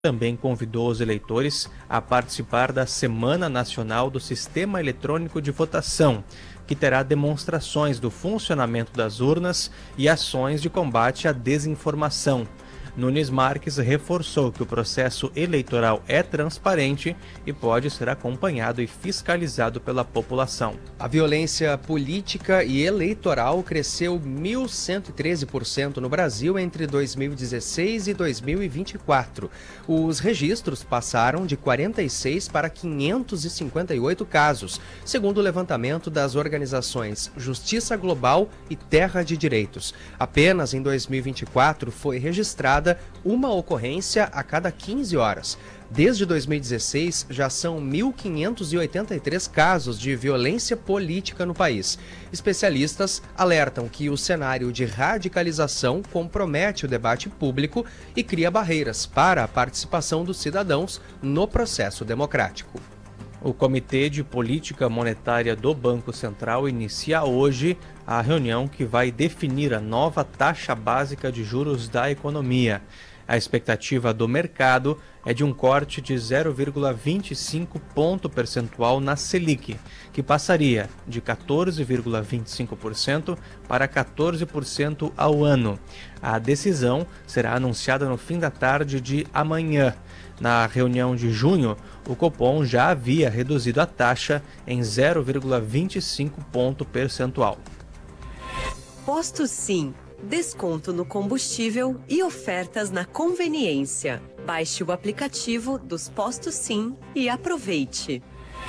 Também convidou os eleitores a participar da Semana Nacional do Sistema Eletrônico de Votação, que terá demonstrações do funcionamento das urnas e ações de combate à desinformação. Nunes Marques reforçou que o processo eleitoral é transparente e pode ser acompanhado e fiscalizado pela população. A violência política e eleitoral cresceu 1.113% no Brasil entre 2016 e 2024. Os registros passaram de 46 para 558 casos, segundo o levantamento das organizações Justiça Global e Terra de Direitos. Apenas em 2024 foi registrada uma ocorrência a cada 15 horas. Desde 2016, já são 1.583 casos de violência política no país. Especialistas alertam que o cenário de radicalização compromete o debate público e cria barreiras para a participação dos cidadãos no processo democrático. O Comitê de Política Monetária do Banco Central inicia hoje a reunião que vai definir a nova taxa básica de juros da economia. A expectativa do mercado é de um corte de 0,25 ponto percentual na Selic, que passaria de 14,25% para 14% ao ano. A decisão será anunciada no fim da tarde de amanhã. Na reunião de junho, o Copom já havia reduzido a taxa em 0,25 ponto percentual. Posto Sim. Desconto no combustível e ofertas na conveniência. Baixe o aplicativo dos Postos Sim e aproveite.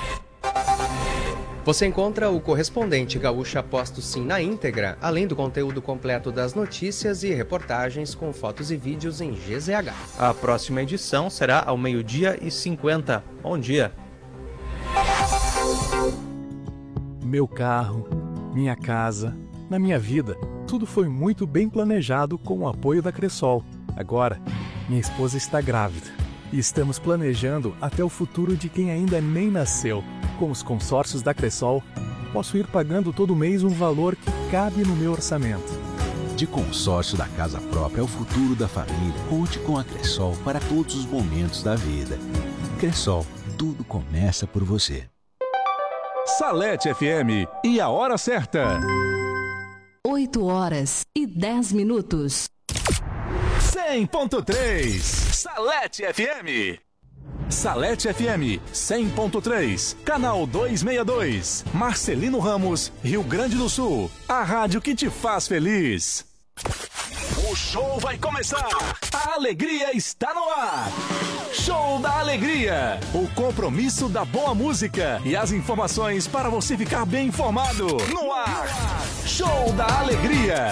Você encontra o correspondente Gaúcha Posto Sim na íntegra, além do conteúdo completo das notícias e reportagens com fotos e vídeos em GZH. A próxima edição será ao 12h50. Bom dia! Meu carro, minha casa, na minha vida, tudo foi muito bem planejado com o apoio da Cressol. Agora, minha esposa está grávida e estamos planejando até o futuro de quem ainda nem nasceu. Com os consórcios da Cressol, posso ir pagando todo mês um valor que cabe no meu orçamento. De consórcio da casa própria ao futuro da família, conte com a Cressol para todos os momentos da vida. Cressol, tudo começa por você. Salete FM e a hora certa. 8h10. 100.3 Salete FM. Salete FM 100.3, canal 262, Marcelino Ramos, Rio Grande do Sul. A rádio que te faz feliz. O show vai começar. A alegria está no ar. Show da Alegria. O compromisso da boa música e as informações para você ficar bem informado. No ar. Show da Alegria.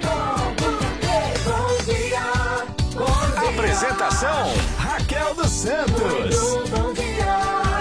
Bom dia. Apresentação: Raquel dos Santos. Bom dia.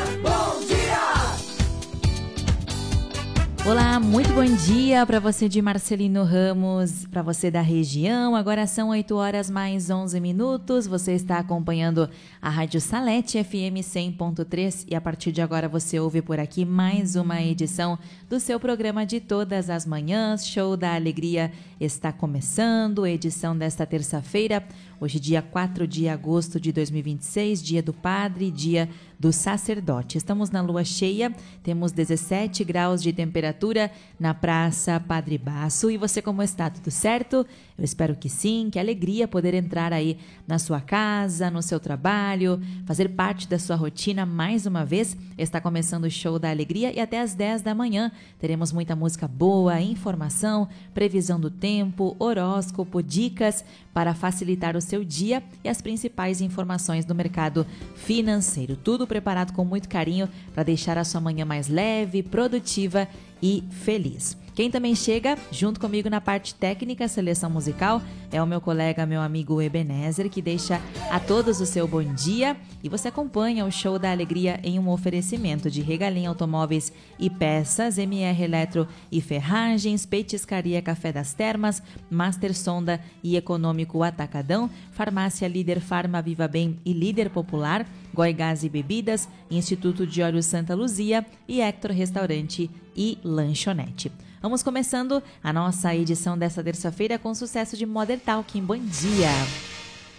Olá, muito bom dia para você de Marcelino Ramos, para você da região. Agora são 8h mais 11. Você está acompanhando a Rádio Salete FM 100.3 e a partir de agora você ouve por aqui mais uma edição do seu programa de todas as manhãs. Show da Alegria está começando, edição desta terça-feira, hoje dia 4 de agosto de 2026, dia do Padre, dia do Sacerdote. Estamos na lua cheia, temos 17 graus de temperatura na Praça Padre Baço. E você, como está? Tudo certo? Eu espero que sim, que alegria poder entrar aí na sua casa, no seu trabalho, fazer parte da sua rotina mais uma vez. Está começando o Show da Alegria e até às 10 da manhã teremos muita música boa, informação, previsão do tempo, horóscopo, dicas para facilitar o seu dia e as principais informações do mercado financeiro. Tudo preparado com muito carinho para deixar a sua manhã mais leve, produtiva e feliz. Quem também chega junto comigo na parte técnica, seleção musical, é o meu colega, meu amigo Ebenezer, que deixa a todos o seu bom dia. E você acompanha o Show da Alegria em um oferecimento de Regalim Automóveis e Peças, MR Eletro e Ferragens, Petiscaria Café das Termas, Master Sonda e Econômico Atacadão, Farmácia Líder Farma Viva Bem e Líder Popular, Goiás e Bebidas, Instituto de Óleos Santa Luzia e Hector Restaurante e Lanchonete. Vamos começando a nossa edição dessa terça-feira com sucesso de Modern Talking. Bom dia!